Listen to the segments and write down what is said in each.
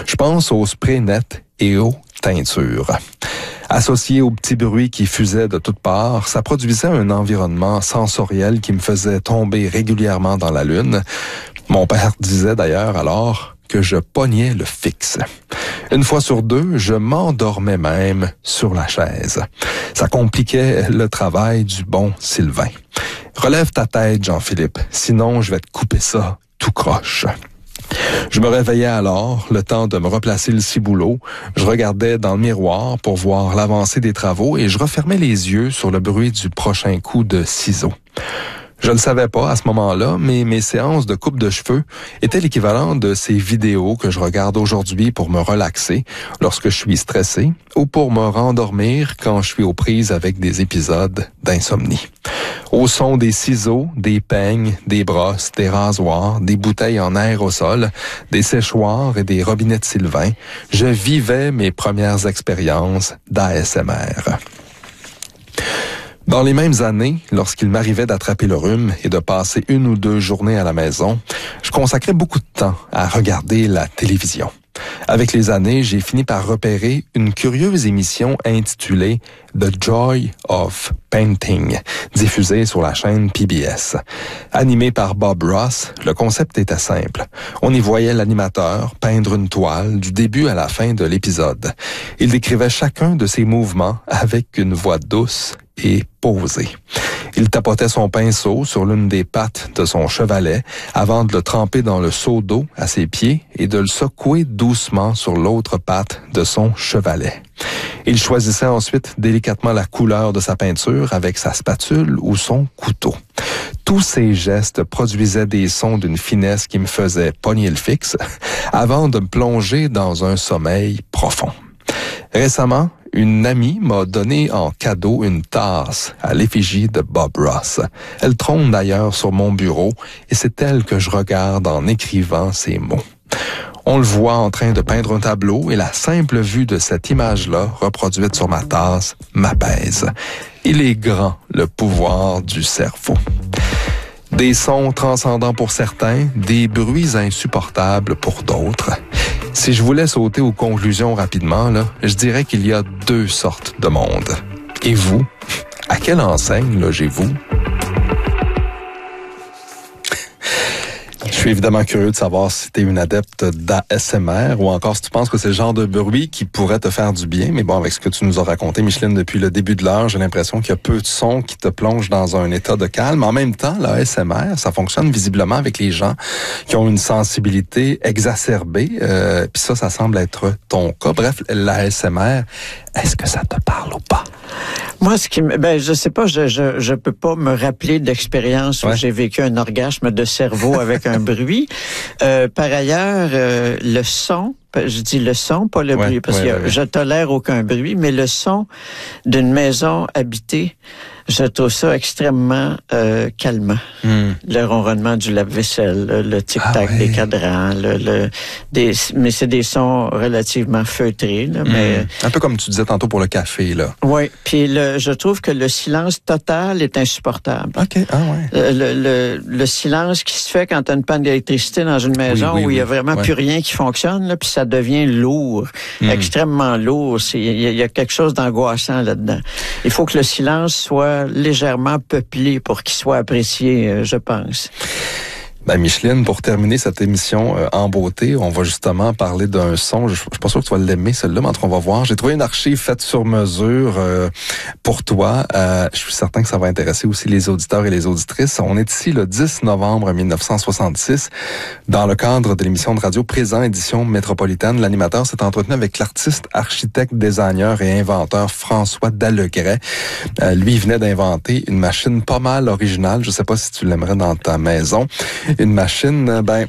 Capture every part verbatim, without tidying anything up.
Je pense au spray net et aux teintures. Associé aux petits bruits qui fusaient de toutes parts, ça produisait un environnement sensoriel qui me faisait tomber régulièrement dans la lune. Mon père disait d'ailleurs alors que je pognais le fixe. Une fois sur deux, je m'endormais même sur la chaise. Ça compliquait le travail du bon Sylvain. Relève ta tête, Jean-Philippe, sinon je vais te couper ça tout croche. Je me réveillais alors, le temps de me replacer le ciboulot. Je regardais dans le miroir pour voir l'avancée des travaux et je refermais les yeux sur le bruit du prochain coup de ciseaux. Je ne le savais pas à ce moment-là, mais mes séances de coupe de cheveux étaient l'équivalent de ces vidéos que je regarde aujourd'hui pour me relaxer lorsque je suis stressé ou pour me rendormir quand je suis aux prises avec des épisodes d'insomnie. Au son des ciseaux, des peignes, des brosses, des rasoirs, des bouteilles en aérosol, des séchoirs et des robinets de Sylvain, je vivais mes premières expériences d'A S M R. Dans les mêmes années, lorsqu'il m'arrivait d'attraper le rhume et de passer une ou deux journées à la maison, je consacrais beaucoup de temps à regarder la télévision. Avec les années, j'ai fini par repérer une curieuse émission intitulée The Joy of Painting, diffusée sur la chaîne P B S. Animée par Bob Ross, le concept était simple. On y voyait l'animateur peindre une toile du début à la fin de l'épisode. Il décrivait chacun de ses mouvements avec une voix douce et posée. Il tapotait son pinceau sur l'une des pattes de son chevalet avant de le tremper dans le seau d'eau à ses pieds et de le secouer doucement sur l'autre patte de son chevalet. Il choisissait ensuite délicatement la couleur de sa peinture avec sa spatule ou son couteau. Tous ces gestes produisaient des sons d'une finesse qui me faisait pogner le fixe avant de me plonger dans un sommeil profond. Récemment, une amie m'a donné en cadeau une tasse à l'effigie de Bob Ross. Elle trône d'ailleurs sur mon bureau et c'est elle que je regarde en écrivant ces mots. On le voit en train de peindre un tableau et la simple vue de cette image-là reproduite sur ma tasse m'apaise. Il est grand, le pouvoir du cerveau. Des sons transcendants pour certains, des bruits insupportables pour d'autres. Si je voulais sauter aux conclusions rapidement, là, je dirais qu'il y a deux sortes de monde. Et vous, à quelle enseigne logez-vous? Je suis évidemment curieux de savoir si tu es une adepte d'A S M R ou encore si tu penses que c'est le genre de bruit qui pourrait te faire du bien. Mais bon, avec ce que tu nous as raconté, Micheline, depuis le début de l'heure, j'ai l'impression qu'il y a peu de sons qui te plongent dans un état de calme. En même temps, l'A S M R, ça fonctionne visiblement avec les gens qui ont une sensibilité exacerbée. Euh, Puis ça, ça semble être ton cas. Bref, l'A S M R, est-ce que ça te parle ou pas? Moi, ce qui me, ben, je sais pas, je, je, je peux pas me rappeler d'expérience où ouais. j'ai vécu un orgasme de cerveau avec un bruit. Euh, par ailleurs, euh, le son, je dis le son, pas le ouais, bruit, parce ouais, que ouais, ouais. je tolère aucun bruit, mais le son d'une maison habitée, je trouve ça extrêmement euh, calmant. Mm. Le ronronnement du lave-vaisselle, le, le tic-tac ah, ouais. des cadrans, le, le, des, mais c'est des sons relativement feutrés. Là, mm. mais un peu comme tu disais tantôt pour le café, là. Oui, puis le, je trouve que le silence total est insupportable. OK, ah ouais. Le, le, le silence qui se fait quand tu as une panne d'électricité dans une maison oui, oui, où il oui. y a vraiment ouais. plus rien qui fonctionne, là, puis ça devient lourd, mm. extrêmement lourd. Il y, y a quelque chose d'angoissant là-dedans. Il faut que le silence soit légèrement peuplé pour qu'il soit apprécié, euh, je pense. Ben Micheline, pour terminer cette émission euh, en beauté, on va justement parler d'un son. Je, je suis pas sûr que tu vas l'aimer, celle-là, mais en tout cas, on va voir. J'ai trouvé une archive faite sur mesure euh, pour toi. Euh, je suis certain que ça va intéresser aussi les auditeurs et les auditrices. On est ici le dix novembre mille neuf cent soixante-six, dans le cadre de l'émission de radio Présent, édition métropolitaine. L'animateur s'est entretenu avec l'artiste, architecte, designer et inventeur François Dallegret. Euh, lui, il venait d'inventer une machine pas mal originale. Je sais pas si tu l'aimerais dans ta maison. Une machine, ben,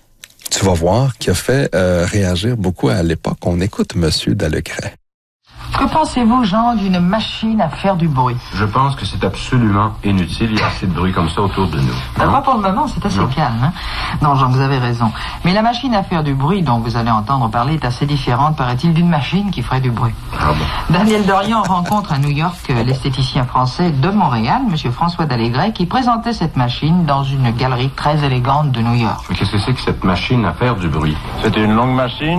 tu vas voir, qui a fait euh, réagir beaucoup à l'époque. On écoute Monsieur Dallegret. Que pensez-vous, Jean, d'une machine à faire du bruit? Je pense que c'est absolument inutile. Il y a assez de bruit comme ça autour de nous. Ben, pas pour le moment, c'est assez non. calme. Hein? Non, Jean, vous avez raison. Mais la machine à faire du bruit dont vous allez entendre parler est assez différente, paraît-il, d'une machine qui ferait du bruit. Ah bon? Daniel Dorian rencontre à New York l'esthéticien français de Montréal, M. François Dallegret, qui présentait cette machine dans une galerie très élégante de New York. Mais qu'est-ce que c'est que cette machine à faire du bruit? C'était une longue machine